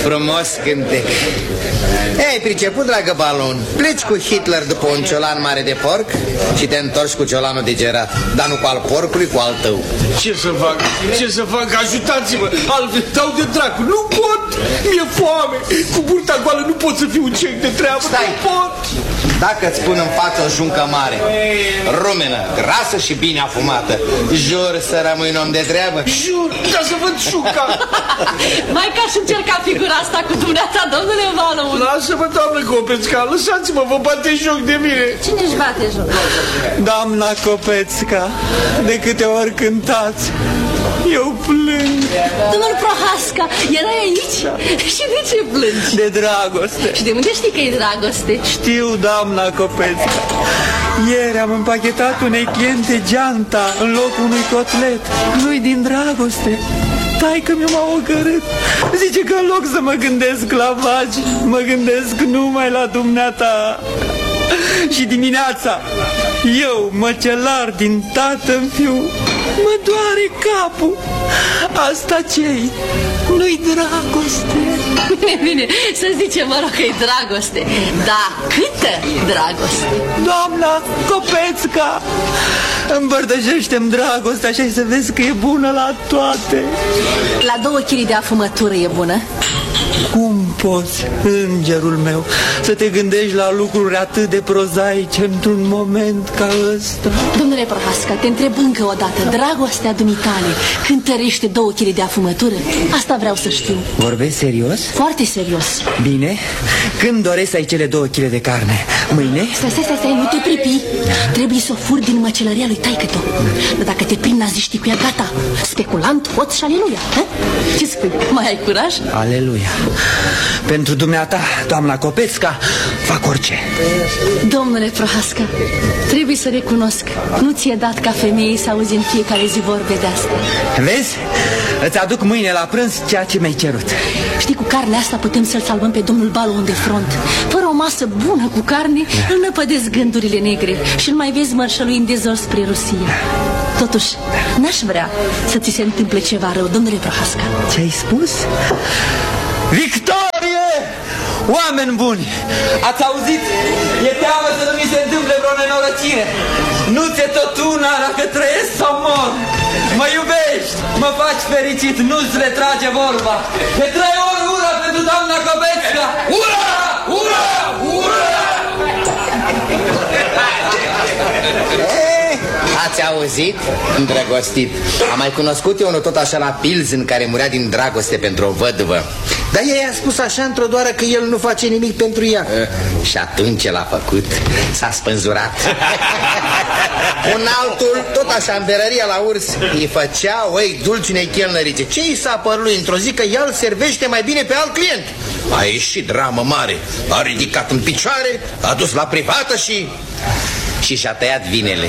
Frumos cântec. Ei, priceput, dragă Balon, pleci cu Hitler după un ciolan mare de porc și te întorci cu ciolanul digerat. Dar nu cu al porcului, cu al tău. Ce să fac? Ce să fac? Ajutați-mă! Altfel dau de dracu. Nu pot! Mi-e foame! Cu burta goală nu pot să fiu un cec de treabă. Stai! Nu pot! Dacă îți pun în față o juncă mare, rumenă, grasă și bine afumată, jur să rămâi un om de treabă? Jur, dar să văd șuca. Mai ca și încerca figura asta cu dumneata, domnule Balon. Lasă-mă, doamnă Copețca, lăsați-mă, vă bate joc de mine. Cine își bate joc? Doamna Copețca, de câte ori cântați, eu plâng. Domnul Prohaska, erai aici? Și de ce plângi? De dragoste. Și de unde știi că e dragoste? Știu, doamna Copețca. Ieri am împachetat unei cliente geanta în locul unui cotlet. Nu-i din dragoste. Taică mi m-a ocărât. Zice că în loc să mă gândesc la vaci, mă gândesc numai la dumneata. Și dimineața eu, măcelar din tată-n fiu, mă doare capul. Asta ce-i? Nu-i dragoste. Bine, bine, să zicem, mă rog, că e dragoste. Da, câtă dragoste? Doamna Copețca, împărtășește-mi dragostea și să vezi că e bună la toate. La 2 kg de afumătură e bună? Cum poți, îngerul meu, să te gândești la lucruri atât de prozaice într-un moment ca ăsta? Domnule Prohaska, te întreb încă o dată, dragostea dumitale cântărește 2 kg de afumătură? Asta vreau să știu. Vorbești serios? Foarte serios. Bine, când doresc să ai cele 2 kg de carne? Mâine? Stai, nu te pripi. Trebuie să o furi din măcelăria lui taică-tu. Dar dacă te prind naziștii cu ea, gata. Speculant, hoț și aleluia. Ce spui? Mai ai curaj? Aleluia. Pentru dumneata, doamna Copețca, fac orice. Domnule Prohaska, trebuie să recunosc, nu ți-e dat ca femeie să auzi în fiecare zi vorbe de asta. Vezi? Îți aduc mâine la prânz ceea ce mi-ai cerut. Știi, cu carnea asta putem să-l salvăm pe domnul Balon de front. Fără o masă bună cu carne, îl năpădesc gândurile negre și îl mai vezi mărșăluind de zor spre Rusia. Totuși, n-aș vrea să ți se întâmple ceva rău, domnule Prohaska. Ce-ai spus? Victorie! Oameni buni, ați auzit? E teamă să nu mi se întâmple vreo nenorocire. Nu ți-e tot una dacă trăiesc sau mor. Mă iubești, mă faci fericit, nu-ți retrage vorba. De 3 ori ura pentru doamna Copețca! Ura! Ura! Ura! Ați auzit? Îndrăgostit. Am mai cunoscut eu unul tot așa la Pilsen care murea din dragoste pentru o văduvă. Dar ea i-a spus așa într-o doară că el nu face nimic pentru ea. Și atunci ce l-a făcut? S-a spânzurat. Un altul, tot așa în berăria la Urs, îi făcea oi dulci unei chelnărițe. Ce i s-a părut lui într-o zi? Că el servește mai bine pe alt client. A ieșit dramă mare. A ridicat în picioare, a dus la privată și și-a tăiat vinele.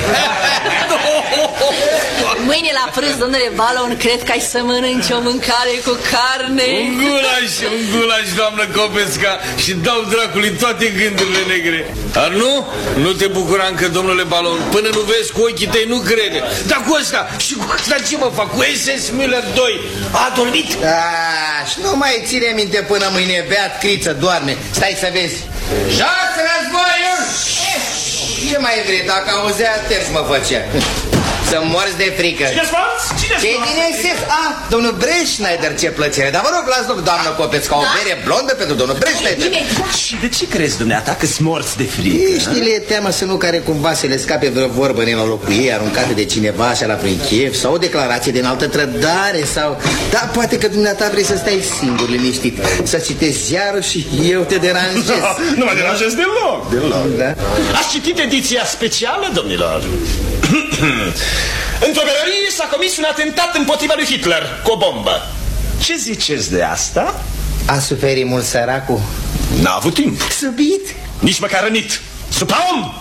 Mâine la prânz, domnule Balon, cred că ai să mănânci o mâncare cu carne. Un gulaș, doamnă Copețca, și dau dracului toate gândurile negre. Dar nu te bucura încă, domnule Balon. Până nu vezi cu ochii tăi, nu crede. Dar cu ăsta, și cu ăsta ce mă fac? Cu SS Müller 2 a dormit? Și nu mai ține minte până mâine. Beat criță, doarme. Stai să vezi. Jos războiul! Ce mai vrei? Dacă auzea, ters mă făcea. Să morți de frică. Cine-s fați? Ce din exces? Domnul Breșneider, ce plăcere. Dar vă rog, las doamnă Copețca, o bere blondă pentru domnul Breșneider. Și de ce crezi, dumneata, că-s morți de frică? Ești, le teamă să nu care cumva să le scape vreo vorbă nelocuie aruncată de cineva așa la prin chef, sau o declarație de înaltă trădare, sau... Da, poate că dumneata vrei să stai singur, liniștit, să citești ziarul și eu te deranjez. Nu mă deranjez deloc. Da? Ați citit ediția specială, domnilor? Într-o berărie s-a comis un atentat împotriva lui Hitler cu o bombă. Ce ziceți de asta? A suferit mult săracul? N-a avut timp. Subit? Nici măcar rănit. Supraom!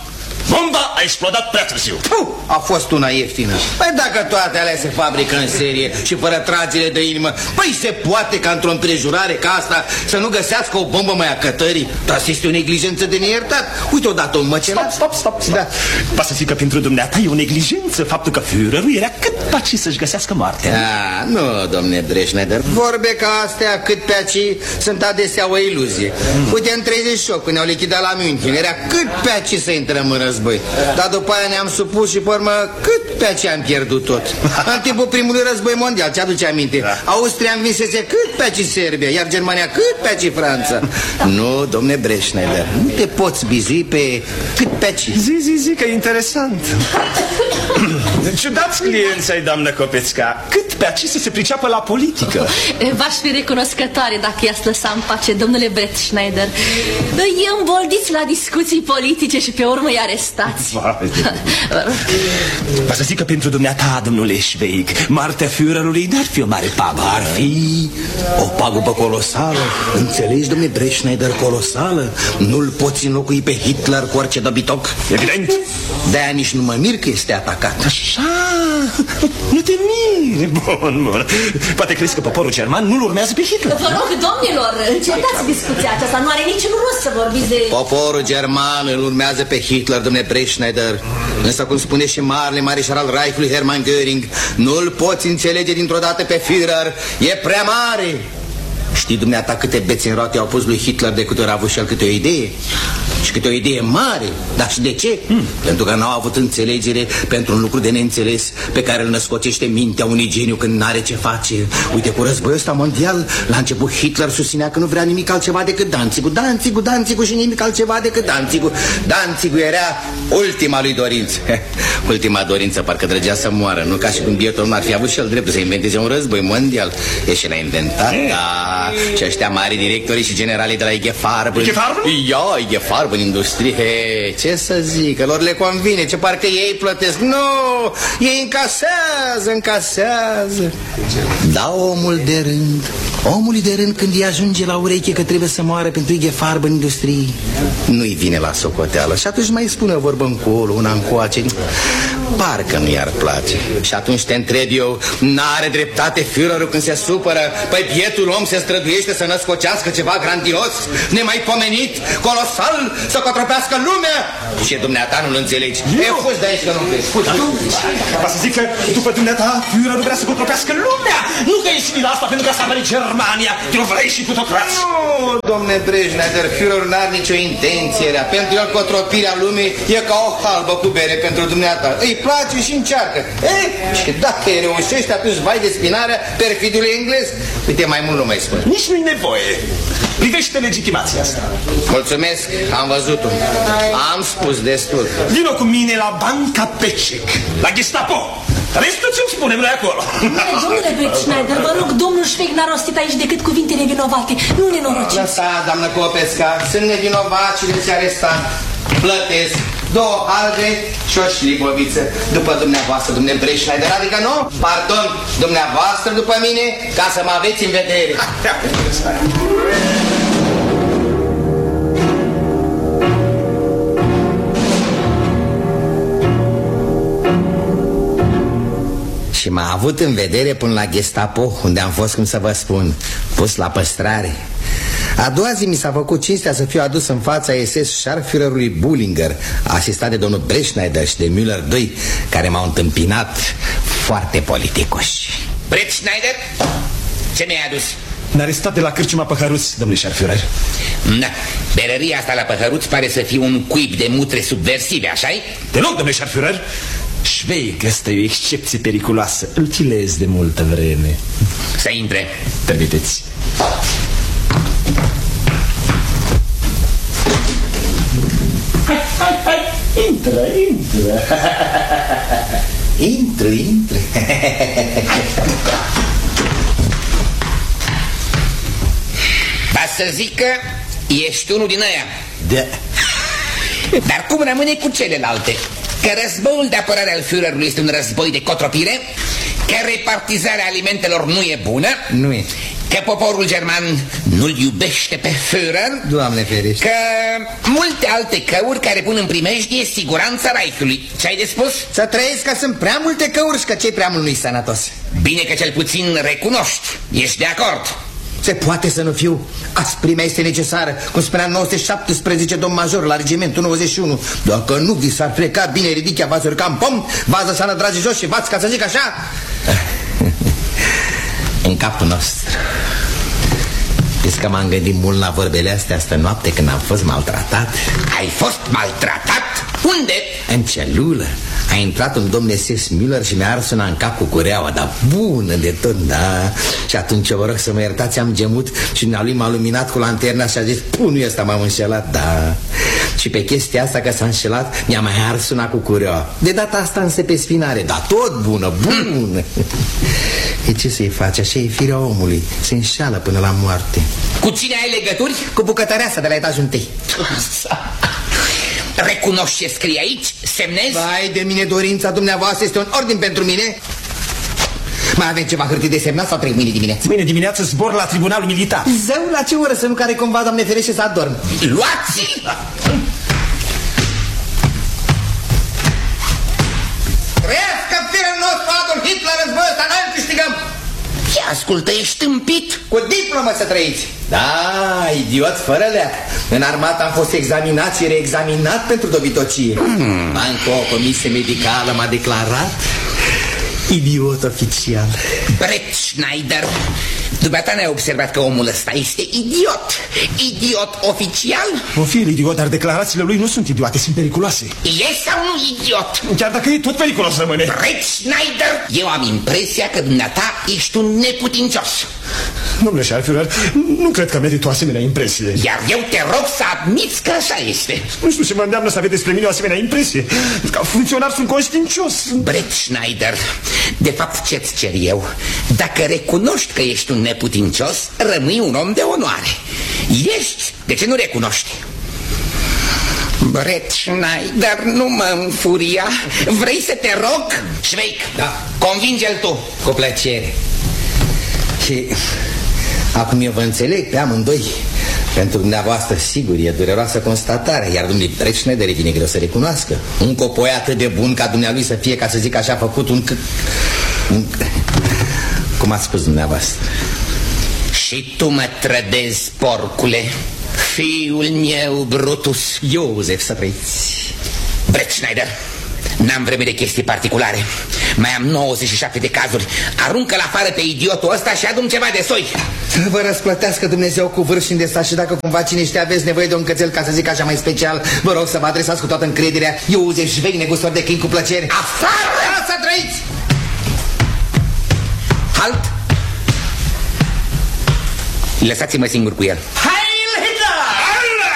Bomba a explodat prea târziu. A fost una ieftină. Păi dacă toate alea se fabrică în serie și fără tragere de inimă, păi se poate ca într-o împrejurare ca asta să nu găsească o bombă mai a cătării? Dar este o neglijență de neiertat. Uite odată un măcelat. Stop. Da. Va să zic că pentru dumneata e o neglijență faptul că Führerul era cât paci să-și găsească moartea. Nu, domne Dreschneider, vorbe ca astea cât pe aci sunt adesea o iluzie. Uite, în 38, când ne-au lichidat la München, era cât pe aci să intrăm în război. Dar după aia ne-am supus și, pe urmă, cât pe aci am pierdut tot. În timpul primului război mondial, ți-aduce aminte? Austria învinsese cât pe aci Serbia, iar Germania cât pe aci Franța. Nu, domne Dreschneider, nu te poți bizui pe cât pe aci. Zi, că e interesant. Ciudați clienți ai, doamnă Kopețca. Cât pe aci să se priceapă la politică. V-aș fi recunoscătoare dacă i-ați lăsa în pace, domnule Brettschneider. Îi învoldiți la discuții politice și pe urmă îi arestați. Va să zic că pentru dumneata, domnule Schweig, moartea Führerului n-ar fi o mare pagubă. Ar fi o pagubă colosală. Înțelegi, domnule Brettschneider, colosală. Nu-l poți înlocui pe Hitler cu orice dobitoc. Evident. De-aia nici nu mă mir că este atacat. Așa, nu te miri. Bun. Poate crezi că poporul german nu-l urmează pe Hitler. Vă rog, domnilor, încetați discuția aceasta. Nu are niciun rost să vorbiți de... Poporul german îl urmează pe Hitler, domnule Brettschneider. Însă, cum spune și marele mareșal al Reichului Hermann Göring, nu-l poți înțelege dintr-o dată pe Führer. E prea mare. Știi dumneata câte bețe în roate au pus lui Hitler de câte ori a avut și el câte o idee? Și câte o idee mare. Dar și de ce? Pentru că n-au avut înțelegere pentru un lucru de neînțeles pe care îl născocește mintea unui geniu când n-are ce face. Uite, cu războiul ăsta mondial, la început Hitler susținea că nu vrea nimic altceva decât Danzigul și nimic altceva decât Danzigul. Danzigul era ultima lui dorință. Ultima dorință, parcă drăgea să moară. Nu ca și cum bietul ar fi avut și el dreptul să inventeze un război mondial. E și l-a inventat, da. Și ăștia mari directorii și generalii de la IG Farben. IG Farben în industrie. Ce să zic, că lor le convine. Ce parcă ei plătesc. Nu, ei încasează. Da, omul de rând când îi ajunge la ureche că trebuie să moară pentru IG Farben industrie, nu-i vine la socoteală. Și atunci mai spune o vorbă încolo, una încoace, parcă nu i-ar place. Și atunci te întreb eu, n-are dreptate Führerul când se supără? Păi bietul om se străduiește să născocească ceva grandios, nemaipomenit, colosal, să cotropească lumea. Și dumneata nu-l înțelegi. Fugi de aici că nu crezi. Va să zic că după dumneata Führerul vrea să cotropească lumea. Nu că ești la asta pentru că s-a mărit Germania. Te vrei și plutocrați. Nu, domne Brettschneider, Führerul n-are nicio intenție rea. Pentru el cotropirea lumii e ca o halbă cu bere pentru dumneata. Îi place și încearcă. Și dacă îi reușește, atunci vai de spinarea perfidului englez. Uite, mai mult nu mai spun. Nici nu-i nevoie. Privește legitimația asta. Mulțumesc, am văzut-o. Am spus destul. Vino cu mine la Banca Pecek, la Gestapo. Restul ți-o spunem noi acolo. Domnule Brettschneider, vă rog, domnul Schweig n-a rostit aici decât cuvinte nevinovate. Nu nenorociți. Lăsați, doamnă Kopețca, sunt nevinovați și le-ți arestat. Plătesc 2 halbe și o șliboviță după dumneavoastră, domnule Brettschneider. Adică nu, pardon, dumneavoastră după mine, ca să mă aveți în vedere. Și m-a avut în vedere până la Gestapo, unde am fost, cum să vă spun, pus la păstrare. A doua zi mi s-a făcut cinstea să fiu adus în fața SS Scharführerului Bullinger, asistat de domnul Brettschneider și de Müller II, care m-au întâmpinat foarte politicoși. Brettschneider, ce mi-ai adus? Ne-a arestat de la cârciuma Păhăruț, domnule Scharführer. Da, berăria asta la Păhăruț pare să fie un cuib de mutre subversive, așa-i? Deloc, domnule Scharführer. Schweig, ăsta e o excepție periculoasă. Îl chilez de multă vreme. Să intre. Permiteți. Hai, intră. Intră. Va să zic că ești unul din ăia. Da. Dar cum rămâne cu celelalte? Că războiul de apărare al Führerului este un război de cotropire, că repartizarea alimentelor nu e bună, nu e, că că poporul german nu-l iubește pe Führer, Doamne ferește, că multe alte căuri care pun în primejdie siguranța Reichului. Ce-ai de spus? să trăiesc că sunt prea multe căuri și că ce-i prea mult nu-i sănătos. Bine că cel puțin recunoști. Ești de acord? Se poate să nu fiu. Asprimea este necesară, cum spunea 917 domn major la regimentul 91. Dacă nu vi s-ar pleca bine ridichea, v-ați urca în pom, v-ați lăsa dragi jos și v-ați, ca să zic așa, în capul nostru. Știți că m-am gândit mult la vorbele astea astă noapte când am fost maltratat. Ai fost maltratat? Unde? În celulă. A intrat un domn S.S. Müller și mi-a ars una în cap cu cureaua, dar bună de tot, da. Și atunci eu vă rog să mă iertați, am gemut și dumnealui m-a luminat cu lanterna și a zis, punul ăsta m-am înșelat, da. Și pe chestia asta că s-a înșelat, mi-a mai ars una cu cureaua. De data asta însă pe spinare, dar tot bună, bună. E ce să-i faci, așa e firea omului, se înșeală până la moarte. Cu cine ai legături? Cu bucătăreasa de la etajul întâi. Recunoști ce scrie aici? Semnezi? Vai de mine, dorința dumneavoastră este un ordin pentru mine. Mai avem ceva hârtii de semnat sau trec mâine dimineață? Mâine dimineață zbor la tribunalul militar. Zău, la ce oră să nu care cumva, Doamne ferește, să adorm? Luați-l! Trăiască firul nostru, Adolf Hitler, războiul ăsta, noi îl câștigăm! Ia ascultă, ești tâmpit? Cu diplomă să trăiți! Da, idiot fără leac. În armată am fost examinat și reexaminat pentru dobitocie. Încă o comisie medicală m-a declarat idiot oficial. Brett Schneider, dumneata ne-ai observat că omul ăsta este idiot. Idiot oficial? O fi el idiot, dar declarațiile lui nu sunt idiote, sunt periculoase. E sau nu idiot? Chiar dacă e, tot periculos rămâne. Brett Schneider, eu am impresia că dumneata ești un neputincios. Domnule Scharführer, nu cred că merit o asemenea impresie. Iar eu te rog să admiți că așa este. Nu știu ce mă îndeamnă să aveți despre mine o asemenea impresie. Ca funcționar sunt conștiincios. Brett Schneider, de fapt ce-ți cer eu? Dacă recunoști că ești un neputincios, rămâi un om de onoare. Ești, de ce nu recunoști? Brett Schneider, nu mă înfuria. Vrei să te rog? Schweik, da. Convinge-l tu. Cu plăcere. Și acum eu vă înțeleg pe amândoi. Pentru dumneavoastră, sigur, e dureroasă constatarea. Iar domnului Brett Schneider vine greu să recunoască. Un copoi atât de bun ca dumnealui să fie, ca să zic așa, făcut un cum ați spus dumneavoastră. Și tu mă trădezi, porcule, fiul meu, Brutus. Iosef, să trăiți. Brett Schneider, n-am vreme de chestii particulare. Mai am 97 de cazuri. Aruncă-l afară pe idiotul ăsta și adu-mi ceva de soi. Să vă răsplătească Dumnezeu cu vârf și îndesat. Și dacă cumva cine știe aveți nevoie de un cățel, ca să zic așa mai special, vă rog să vă adresați cu toată încrederea. Iosef Schweik, negustor de câini, cu plăcere. Afară! Să trăiți! Halt! Lăsați-mă singur cu el. Heil Hitler!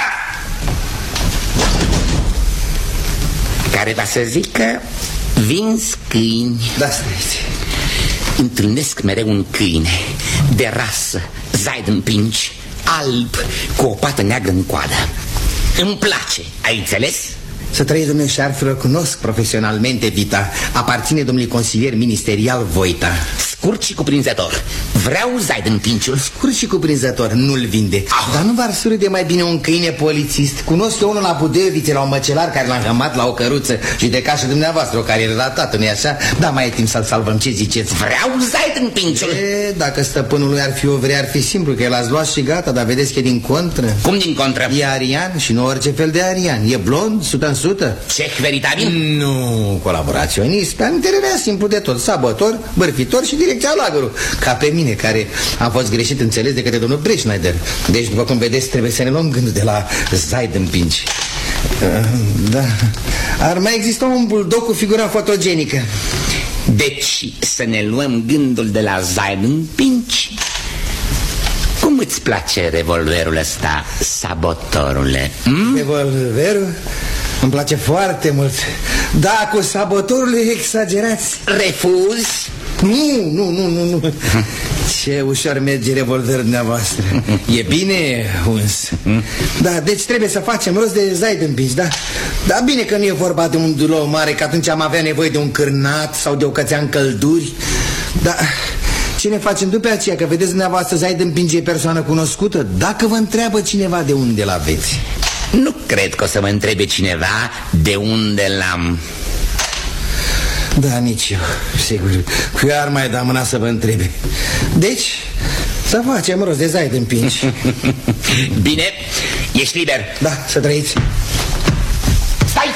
Care va să zică: vinzi câini. Da, stăiți. Întâlnesc mereu un câine de rasă, Seidenpinch, alb, cu o pată neagră în coadă. Îmi place, ai înțeles? Să trăiți, domnule Scharführer, cunosc profesionalmente Vita. Aparține domnului consilier ministerial Voita. Scurt și cuprinzător. Vreau Seidenpinch-ul. Scurt și cuprinzător, nu-l vinde. Dar nu v-ar surâde mai bine un câine polițist? Cunosc eu unul la Budevițe, la un măcelar care l-a înhămat la o căruță. Și de ca și dumneavoastră, o carieră ratată, nu-i așa? Da, mai e timp să-l salvăm, ce ziceți? Vreau Seidenpinch-ul. Dacă stăpânul lui ar fi o vrea, ar fi simplu, că l-ați luat și gata. Dar vedeți că e din contră. Cum din contră? E arian și nu orice fel de arian. E blond, 100%. Ceh veritabil? Nu, colaboraționist. Pe amintele mea simplu de tot. Sabotor, bărfitor și direcția lagărul. Ca pe mine, care am fost greșit înțeles de către domnul Brett Schneider. Deci, după cum vedeți, trebuie să ne luăm gândul de la Seidenpinch. Da. Ar mai exista un bulldog cu figura fotogenică. Deci să ne luăm gândul de la Seidenpinch. Cum îți place revolverul ăsta, sabotorule? Revolverul? Îmi place foarte mult. Da, cu sabotorul exagerați. Refuzi? Nu. Ce ușor merge revolverul dumneavoastră. E bine uns. Da, deci trebuie să facem rost de Seidenpinch, da? Da, bine că nu e vorba de un dulou mare, că atunci am avea nevoie de un cârnat sau de o cățea în călduri. Da, Ce ne facem după aceea? Că vedeți dumneavoastră, Zaid împinge persoană cunoscută. Dacă vă întreabă cineva de unde l-aveți. Nu cred că o să mă întrebe cineva de unde l-am. Da, nici eu, sigur. Cu ea ar mai da mâna să vă întrebe. Deci, să facem rost de Zaid împingi. Bine, ești liber. Da, să trăiți. Stai!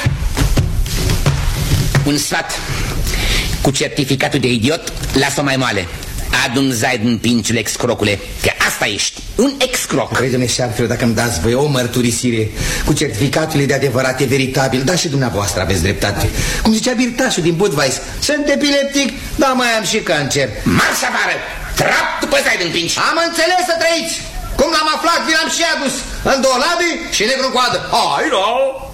Un sfat. Cu certificatul de idiot, lasă-o mai moale. Adu-mi Zaid împingiul, excrocule, că asta ești, un excroc. Păi, domnule Șarfilă, dacă îmi dați voi o mărturisire cu certificatul de adevărat, e veritabil. Da, și dumneavoastră aveți dreptate. Cum zicea Birtașul din Budweis, sunt epileptic, dar mai am și cancer. Marș afară! Trap după Zaid împingi. Am înțeles, să trăiți. Cum l-am aflat, vi l-am și adus. În 2 labe și negru în coadă. Hai, da!